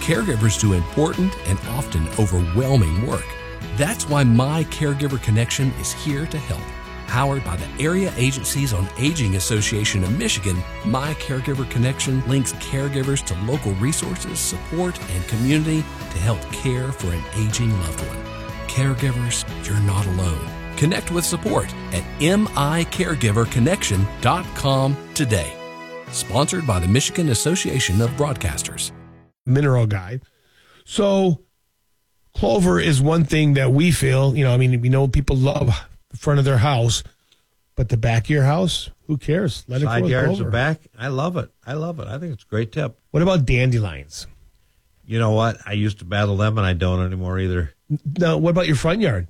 Caregivers do important and often overwhelming work. That's why My Caregiver Connection is here to help. Powered by the Area Agencies on Aging Association of Michigan, My Caregiver Connection links caregivers to local resources, support, and community to help care for an aging loved one. Caregivers, you're not alone. Connect with support at micaregiverconnection.com today. Sponsored by the Michigan Association of Broadcasters. Mineral guy. So clover is one thing that we feel, we know people love the front of their house, but the back of your house, who cares? Let it Side grow yards clover. or back. I love it. I think it's a great tip. What about dandelions? You know what? I used to battle them, and I don't anymore either. No, what about your front yard?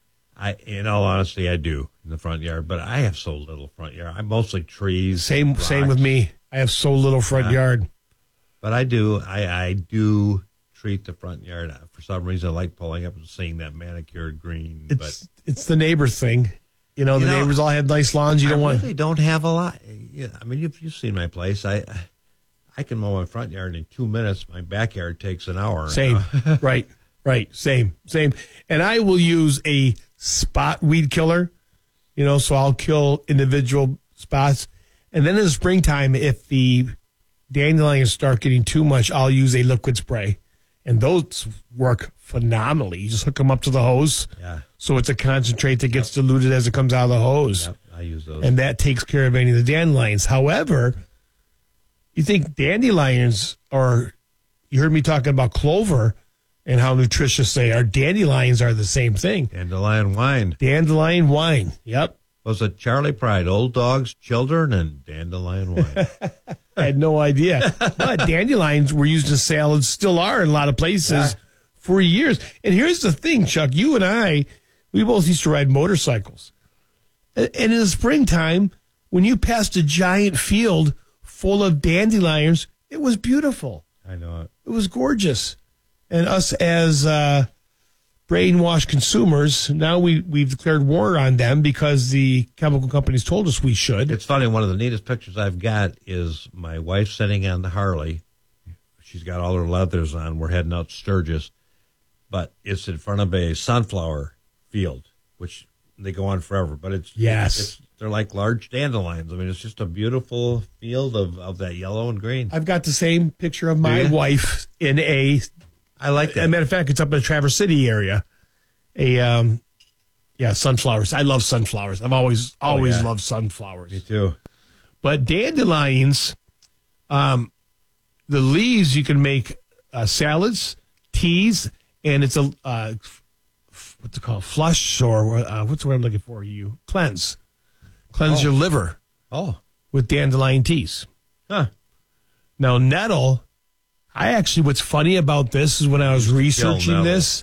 In all honesty, I do in the front yard, but I have so little front yard. I'm mostly trees. Same with me. I have so little front yard. But I do. I do treat the front yard. For some reason, I like pulling up and seeing that manicured green. It's the neighbor thing. The neighbors all have nice lawns. You don't want. They don't have a lot. You've seen my place. I can mow my front yard in 2 minutes. My backyard takes an hour. Same. Right. Same. And I will use a spot weed killer, so I'll kill individual spots. And then in the springtime, if the dandelions start getting too much, I'll use a liquid spray. And those work phenomenally. You just hook them up to the hose. Yeah. So it's a concentrate that gets diluted as it comes out of the hose. Yep, I use those. And that takes care of any of the dandelions. However, you think dandelions you heard me talking about clover and how nutritious they are. Dandelions are the same thing. Dandelion wine. Dandelion wine. Yep. Was it Charlie Pride? Old dogs, children, and dandelion wine. I had no idea. But dandelions were used in salads, still are in a lot of places for years. And here's the thing, Chuck. You and I, we both used to ride motorcycles. And in the springtime, when you passed a giant field full of dandelions, it was beautiful. I know it. It was gorgeous. And us as brainwashed consumers, now we've declared war on them because the chemical companies told us we should. It's funny, one of the neatest pictures I've got is my wife sitting on the Harley. She's got all her leathers on. We're heading out to Sturgis. But it's in front of a sunflower field, which they go on forever. But they're like large dandelions. It's just a beautiful field of that yellow and green. I've got the same picture of my wife in I like that. As a matter of fact, it's up in the Traverse City area. Sunflowers. I love sunflowers. I've always loved sunflowers. Me too. But dandelions, the leaves you can make salads, teas, and it's a what's it called? Flush or what's the word I'm looking for? You cleanse your liver. With dandelion teas. Huh. Now nettle. What's funny about this is when I was researching this.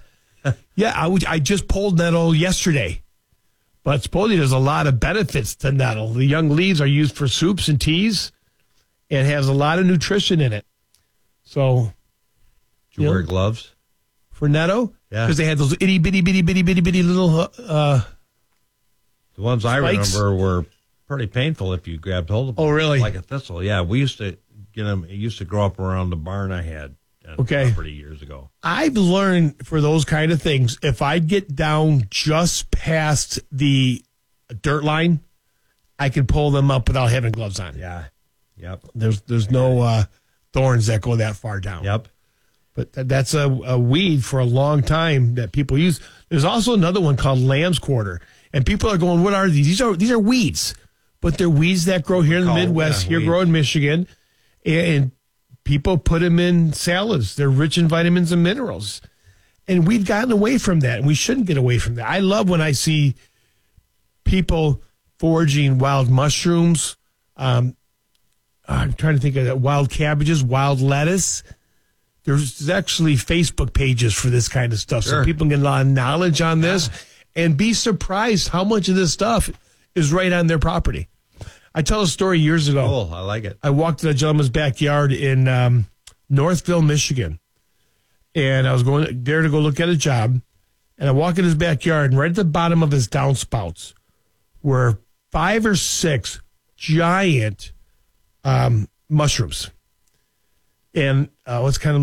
I just pulled nettle yesterday. But supposedly there's a lot of benefits to nettle. The young leaves are used for soups and teas and has a lot of nutrition in it. So. Do you wear gloves? For nettle? Yeah. Because they had those itty bitty little. The ones spikes. I remember were pretty painful if you grabbed hold of them. Oh, really? Like a thistle. Yeah, we used to get them. It used to grow up around the barn I had. Property years ago. I've learned for those kind of things, if I get down just past the dirt line, I can pull them up without having gloves on. Yeah. Yep. There's no thorns that go that far down. Yep. But that's a weed for a long time that people use. There's also another one called lamb's quarter. And people are going, what are these? These are weeds. But they're weeds that grow here in the Midwest, grow in Michigan. And people put them in salads. They're rich in vitamins and minerals. And we've gotten away from that, and we shouldn't get away from that. I love when I see people foraging wild mushrooms. I'm trying to think of that. Wild cabbages, wild lettuce. There's actually Facebook pages for this kind of stuff, so people can get a lot of knowledge on this and be surprised how much of this stuff is right on their property. I tell a story years ago. Cool, I like it. I walked in a gentleman's backyard in Northville, Michigan, and I was going there to go look at a job, and I walk in his backyard, and right at the bottom of his downspouts were 5 or 6 giant mushrooms. And what's kind of